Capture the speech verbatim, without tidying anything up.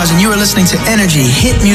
and you are listening to Energy Hit Music